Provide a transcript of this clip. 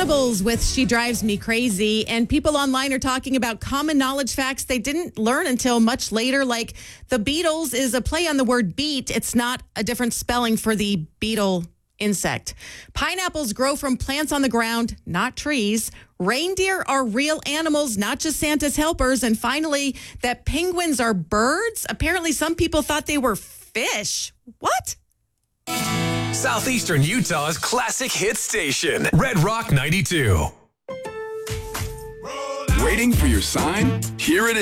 Audibles with She Drives Me Crazy, and people online are talking about common knowledge facts they didn't learn until much later, like the Beatles is a play on the word beet. It's not a different spelling for the beetle insect. Pineapples grow from plants on the ground, not trees. Reindeer are real animals, not just Santa's helpers. And finally, that penguins are birds. Apparently, some people thought they were fish. What? Southeastern Utah's classic hit station, Red Rock 92. Waiting for your sign? Here it is.